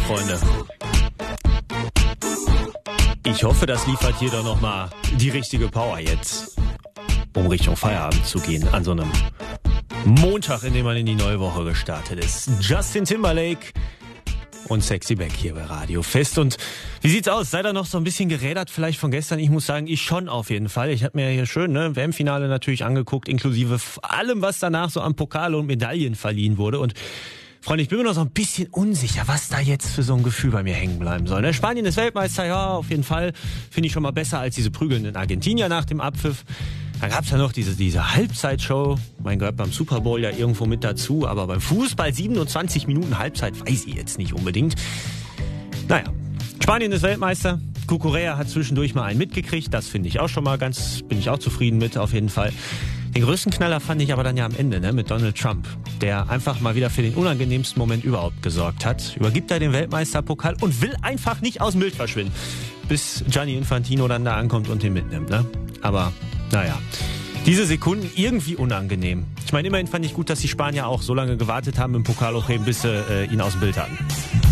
Freunde. Ich hoffe, das liefert hier doch nochmal die richtige Power jetzt, um Richtung Feierabend zu gehen, an so einem Montag, in dem man in die neue Woche gestartet ist. Justin Timberlake und Sexy Back hier bei Radio Fest. Und wie sieht's aus? Seid ihr noch so ein bisschen gerädert vielleicht von gestern? Ich muss sagen, ich schon auf jeden Fall. Ich habe mir hier schön WM-Finale natürlich angeguckt, inklusive allem, was danach so an Pokale und Medaillen verliehen wurde. Und Freunde, ich bin mir noch so ein bisschen unsicher, was da jetzt für so ein Gefühl bei mir hängen bleiben soll. Spanien ist Weltmeister, ja, auf jeden Fall. Finde ich schon mal besser als diese prügelnden Argentinier nach dem Abpfiff. Dann gab's ja noch diese Halbzeitshow. Mein Gott, beim Super Bowl ja irgendwo mit dazu. Aber beim Fußball 27 Minuten Halbzeit weiß ich jetzt nicht unbedingt. Naja, Spanien ist Weltmeister. Cucurella hat zwischendurch mal einen mitgekriegt. Das finde ich auch schon mal bin ich auch zufrieden mit, auf jeden Fall. Den größten Knaller fand ich aber dann ja am Ende, mit Donald Trump, der einfach mal wieder für den unangenehmsten Moment überhaupt gesorgt hat. Übergibt er den Weltmeisterpokal und will einfach nicht aus dem Bild verschwinden, bis Gianni Infantino dann da ankommt und den mitnimmt, Aber, naja, diese Sekunden irgendwie unangenehm. Ich meine, immerhin fand ich gut, dass die Spanier auch so lange gewartet haben im Pokal hochheben, bis sie ihn aus dem Bild hatten.